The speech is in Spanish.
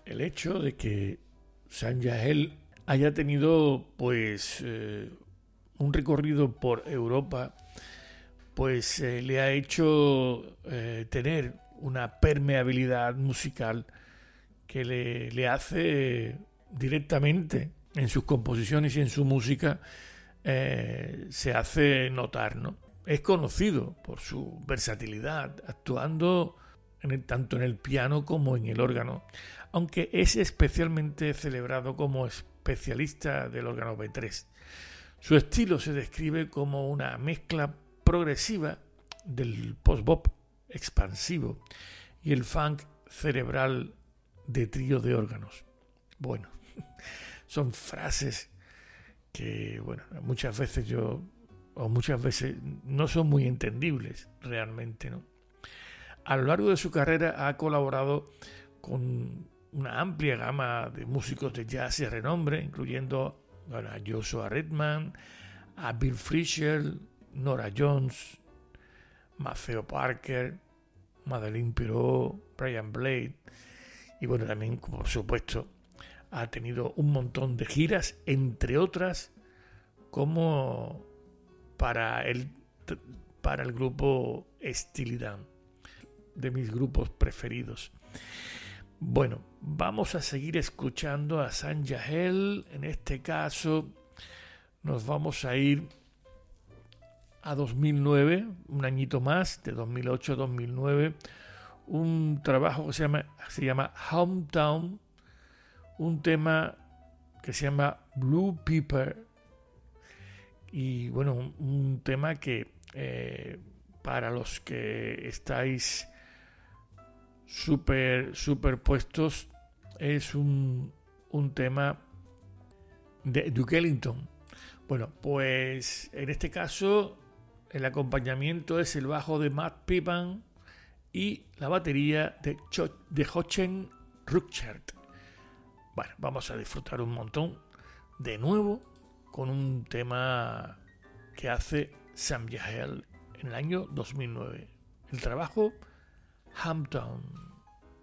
el hecho de que Sam Yahel haya tenido un recorrido por Europa, pues le ha hecho tener una permeabilidad musical que le hace directamente en sus composiciones y en su música se hace notar, ¿no? Es conocido por su versatilidad, actuando tanto en el piano como en el órgano, aunque es especialmente celebrado como especialista del órgano B3. Su estilo se describe como una mezcla progresiva del post-bop expansivo y el funk cerebral de trío de órganos. Bueno, son frases que, muchas veces no son muy entendibles realmente, ¿no? A lo largo de su carrera ha colaborado con una amplia gama de músicos de jazz de renombre, incluyendo a Joshua Redman, a Bill Frisell, Nora Jones, Maceo Parker, Madeleine Pirot, Brian Blade, y también, por supuesto, ha tenido un montón de giras, entre otras, como para el grupo Steely Dan, de mis grupos preferidos. Bueno, vamos a seguir escuchando a Sam Yahel. En este caso nos vamos a ir a 2009, un añito más, de 2008 a 2009, un trabajo que se llama Hometown, un tema que se llama Blue Pepper, y un tema que para los que estáis superpuestos es un tema de Duke Ellington. Bueno, pues en este caso el acompañamiento es el bajo de Matt Pippan y la batería de Jochen Ruckert. Bueno, vamos a disfrutar un montón de nuevo con un tema que hace Sam Yahel en el año 2009. El trabajo Hometown.